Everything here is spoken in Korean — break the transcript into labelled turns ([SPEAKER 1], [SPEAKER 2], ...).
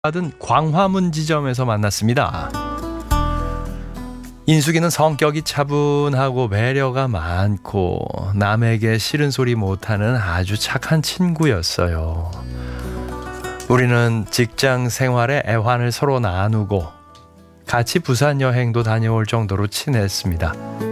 [SPEAKER 1] 받은 광화문 지점에서 만났습니다. 인숙이는 성격이 차분하고 배려가 많고 남에게 싫은 소리 못하는 아주 착한 친구였어요. 우리는 직장 생활의 애환을 서로 나누고 같이 부산 여행도 다녀올 정도로 친했습니다.